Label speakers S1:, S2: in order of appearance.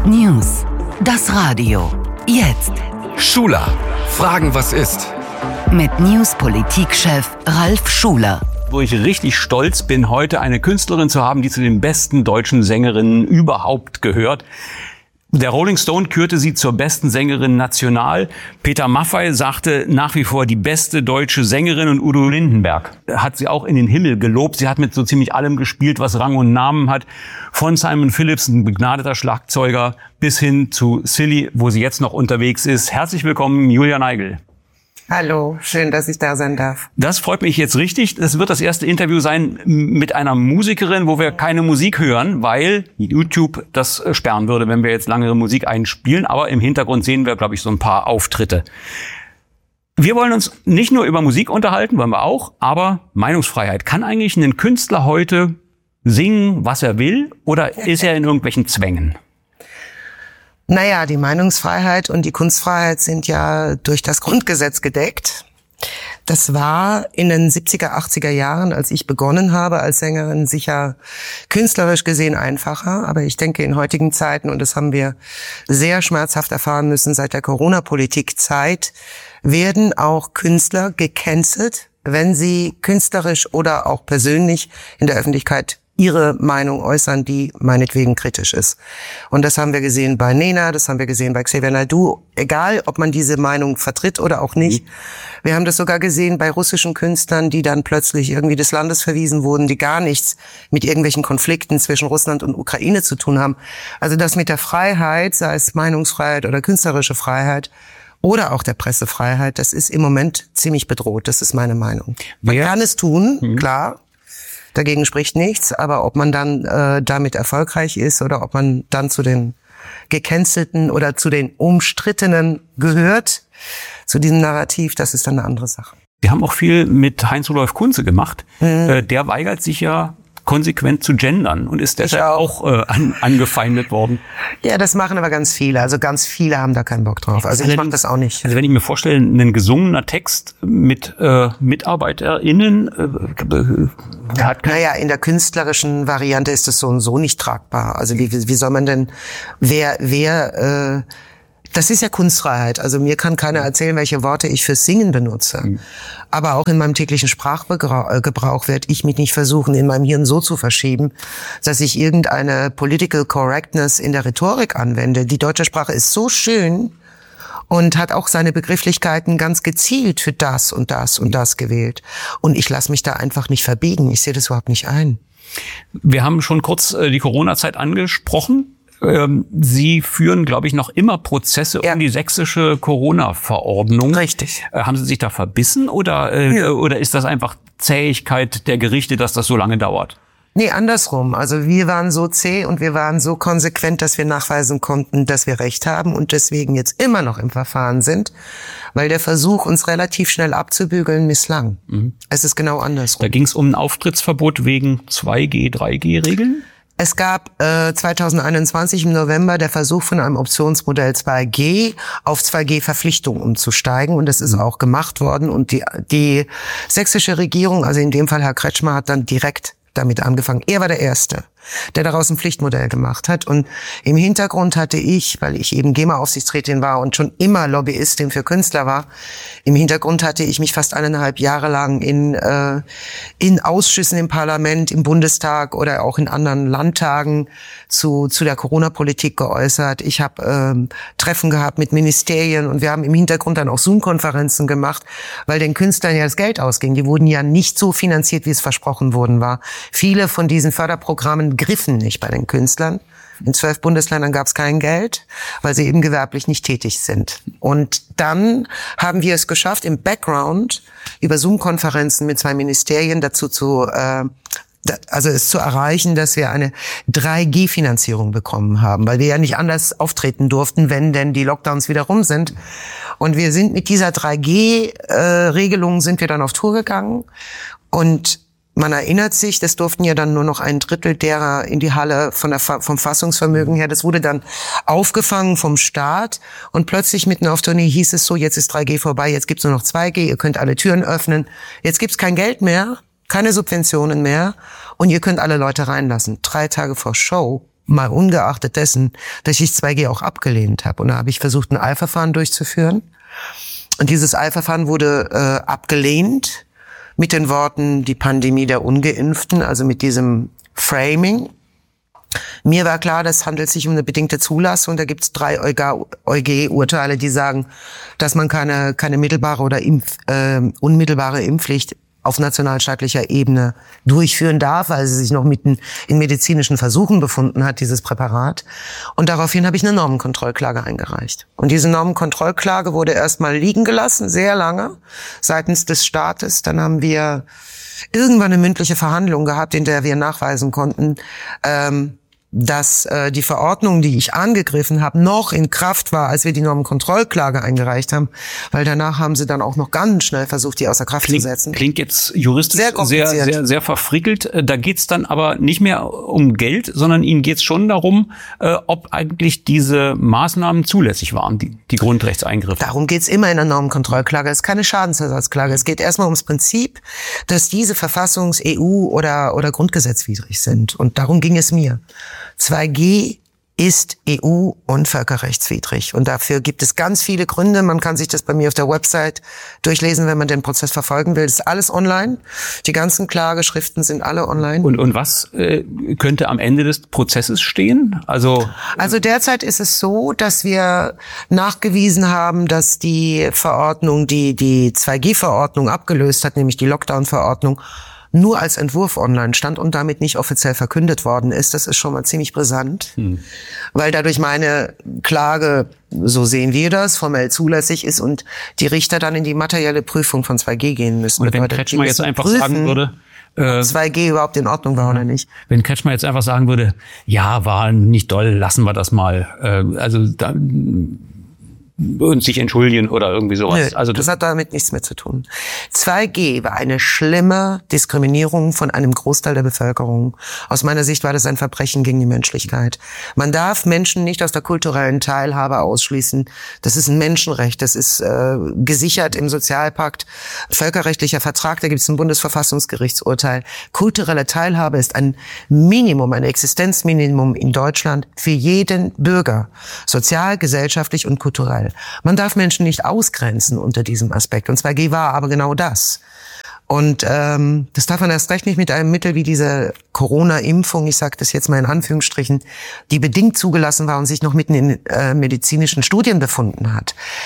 S1: News. Das Radio. Jetzt.
S2: Schuler. Fragen, was ist?
S1: Mit News-Politik-Chef Ralf Schuler.
S3: Wo ich richtig stolz bin, heute eine Künstlerin zu haben, die zu den besten deutschen Sängerinnen überhaupt gehört. Der Rolling Stone kürte sie zur besten Sängerin national. Peter Maffay sagte nach wie vor die beste deutsche Sängerin, und Udo Lindenberg hat sie auch in den Himmel gelobt. Sie hat mit so ziemlich allem gespielt, was Rang und Namen hat. Von Simon Phillips, ein begnadeter Schlagzeuger, bis hin zu Silly, wo sie jetzt noch unterwegs ist. Herzlich willkommen, Julia Neigel.
S4: Hallo, schön, dass ich da sein darf.
S3: Das freut mich jetzt richtig. Das wird das erste Interview sein mit einer Musikerin, wo wir keine Musik hören, weil YouTube das sperren würde, wenn wir jetzt langere Musik einspielen. Aber im Hintergrund sehen wir, glaube ich, so ein paar Auftritte. Wir wollen uns nicht nur über Musik unterhalten, wollen wir auch, aber Meinungsfreiheit. Kann eigentlich ein Künstler heute singen, was er will, oder ist er in irgendwelchen Zwängen?
S4: Naja, die Meinungsfreiheit und die Kunstfreiheit sind ja durch das Grundgesetz gedeckt. Das war in den 70er, 80er Jahren, als ich begonnen habe als Sängerin, sicher künstlerisch gesehen einfacher. Aber ich denke, in heutigen Zeiten, und das haben wir sehr schmerzhaft erfahren müssen seit der Corona-Politik-Zeit, werden auch Künstler gecancelt, wenn sie künstlerisch oder auch persönlich in der Öffentlichkeit ihre Meinung äußern, die meinetwegen kritisch ist. Und das haben wir gesehen bei Nena, das haben wir gesehen bei Xavier Naidoo, egal ob man diese Meinung vertritt oder auch nicht. Wir haben das sogar gesehen bei russischen Künstlern, die dann plötzlich irgendwie des Landes verwiesen wurden, die gar nichts mit irgendwelchen Konflikten zwischen Russland und Ukraine zu tun haben. Also das mit der Freiheit, sei es Meinungsfreiheit oder künstlerische Freiheit, oder auch der Pressefreiheit, das ist im Moment ziemlich bedroht, das ist meine Meinung. Man kann es tun, klar. Dagegen spricht nichts, aber ob man dann damit erfolgreich ist oder ob man dann zu den Gecancelten oder zu den Umstrittenen gehört, zu diesem Narrativ, das ist dann eine andere Sache.
S3: Wir haben auch viel mit Heinz-Rudolf Kunze gemacht. Der weigert sich ja konsequent zu gendern und ist deshalb auch angefeindet worden. Ja,
S4: das machen aber ganz viele. Also ganz viele haben da keinen Bock drauf. Also ich mache das auch nicht.
S3: Also wenn ich mir vorstelle, ein gesungener Text mit MitarbeiterInnen
S4: naja, in der künstlerischen Variante ist das so und so nicht tragbar. Also wie soll man denn, das ist ja Kunstfreiheit. Also mir kann keiner erzählen, welche Worte ich fürs Singen benutze. Aber auch in meinem täglichen Sprachgebrauch werde ich mich nicht versuchen, in meinem Hirn so zu verschieben, dass ich irgendeine Political Correctness in der Rhetorik anwende. Die deutsche Sprache ist so schön und hat auch seine Begrifflichkeiten ganz gezielt für das und das und das gewählt. Und ich lasse mich da einfach nicht verbiegen. Ich sehe das überhaupt nicht ein.
S3: Wir haben schon kurz die Corona-Zeit angesprochen. Sie führen, glaube ich, noch immer Prozesse um die sächsische Corona-Verordnung.
S4: Richtig.
S3: Haben Sie sich da verbissen oder ist das einfach Zähigkeit der Gerichte, dass das so lange dauert?
S4: Nee, andersrum. Also wir waren so zäh und wir waren so konsequent, dass wir nachweisen konnten, dass wir Recht haben und deswegen jetzt immer noch im Verfahren sind, weil der Versuch, uns relativ schnell abzubügeln, misslang. Es ist genau andersrum.
S3: Da ging es um ein Auftrittsverbot wegen 2G, 3G-Regeln?
S4: Es gab 2021 im November der Versuch von einem Optionsmodell 2G auf 2G-Verpflichtung umzusteigen und das ist auch gemacht worden und die sächsische Regierung, also in dem Fall Herr Kretschmer, hat dann direkt damit angefangen. Er war der Erste, der daraus ein Pflichtmodell gemacht hat. Und im Hintergrund hatte ich, weil ich eben GEMA-Aufsichtsrätin war und schon immer Lobbyistin für Künstler war, im Hintergrund hatte ich mich fast 1,5 Jahre lang in Ausschüssen im Parlament, im Bundestag oder auch in anderen Landtagen zu der Corona-Politik geäußert. Ich habe Treffen gehabt mit Ministerien und wir haben im Hintergrund dann auch Zoom-Konferenzen gemacht, weil den Künstlern ja das Geld ausging. Die wurden ja nicht so finanziert, wie es versprochen worden war. Viele von diesen Förderprogrammen griffen nicht bei den Künstlern. In 12 Bundesländern gab es kein Geld, weil sie eben gewerblich nicht tätig sind. Und dann haben wir es geschafft, im Background über Zoom-Konferenzen mit 2 Ministerien dazu es zu erreichen, dass wir eine 3G-Finanzierung bekommen haben, weil wir ja nicht anders auftreten durften, wenn denn die Lockdowns wieder rum sind. Und wir sind mit dieser 3G-Regelung sind wir dann auf Tour gegangen und man erinnert sich, das durften ja dann nur noch 1/3 derer in die Halle vom Fassungsvermögen her. Das wurde dann aufgefangen vom Staat und plötzlich mitten auf Tournee hieß es so, jetzt ist 3G vorbei, jetzt gibt's nur noch 2G, ihr könnt alle Türen öffnen. Jetzt gibt's kein Geld mehr, keine Subventionen mehr und ihr könnt alle Leute reinlassen. 3 Tage vor Show mal ungeachtet dessen, dass ich 2G auch abgelehnt habe. Und da habe ich versucht, ein Eilverfahren durchzuführen. Und dieses Eilverfahren wurde abgelehnt mit den Worten, die Pandemie der Ungeimpften, also mit diesem Framing. Mir war klar, das handelt sich um eine bedingte Zulassung. Da gibt es 3 EuG-Urteile, die sagen, dass man keine mittelbare oder unmittelbare Impfpflicht auf nationalstaatlicher Ebene durchführen darf, weil sie sich noch mitten in medizinischen Versuchen befunden hat, dieses Präparat. Und daraufhin habe ich eine Normenkontrollklage eingereicht. Und diese Normenkontrollklage wurde erstmal liegen gelassen, sehr lange, seitens des Staates. Dann haben wir irgendwann eine mündliche Verhandlung gehabt, in der wir nachweisen konnten, dass die Verordnung, die ich angegriffen habe, noch in Kraft war, als wir die Normenkontrollklage eingereicht haben, weil danach haben sie dann auch noch ganz schnell versucht, die außer Kraft zu setzen.
S3: Klingt jetzt juristisch sehr verfrickelt. Da geht's dann aber nicht mehr um Geld, sondern Ihnen geht's schon darum, ob eigentlich diese Maßnahmen zulässig waren, die Grundrechtseingriffe.
S4: Darum geht's immer in der Normenkontrollklage. Es ist keine Schadensersatzklage. Es geht erstmal ums Prinzip, dass diese Verfassungs-, EU- oder grundgesetzwidrig sind. Und darum ging es mir. 2G ist EU- und völkerrechtswidrig. Und dafür gibt es ganz viele Gründe. Man kann sich das bei mir auf der Website durchlesen, wenn man den Prozess verfolgen will. Das ist alles online. Die ganzen Klageschriften sind alle online.
S3: Und was könnte am Ende des Prozesses stehen? Also
S4: derzeit ist es so, dass wir nachgewiesen haben, dass die Verordnung, die 2G-Verordnung abgelöst hat, nämlich die Lockdown-Verordnung, nur als Entwurf online stand und damit nicht offiziell verkündet worden ist. Das ist schon mal ziemlich brisant, weil dadurch meine Klage, so sehen wir das, formell zulässig ist und die Richter dann in die materielle Prüfung von 2G gehen müssen.
S3: Und wenn Kretschmer jetzt einfach sagen würde,
S4: 2G überhaupt in Ordnung war oder nicht.
S3: Wenn Kretschmer jetzt einfach sagen würde, ja, war nicht doll, lassen wir das mal. Und sich entschuldigen oder irgendwie sowas.
S4: Nö, das hat damit nichts mehr zu tun. 2G war eine schlimme Diskriminierung von einem Großteil der Bevölkerung. Aus meiner Sicht war das ein Verbrechen gegen die Menschlichkeit. Man darf Menschen nicht aus der kulturellen Teilhabe ausschließen. Das ist ein Menschenrecht. Das ist gesichert im Sozialpakt. Völkerrechtlicher Vertrag, da gibt es ein Bundesverfassungsgerichtsurteil. Kulturelle Teilhabe ist ein Minimum, ein Existenzminimum in Deutschland für jeden Bürger. Sozial, gesellschaftlich und kulturell. Man darf Menschen nicht ausgrenzen unter diesem Aspekt. Und 2G war aber genau das. Und das darf man erst recht nicht mit einem Mittel wie diese Corona-Impfung, ich sage das jetzt mal in Anführungsstrichen, die bedingt zugelassen war und sich noch mitten in medizinischen Studien befunden hat.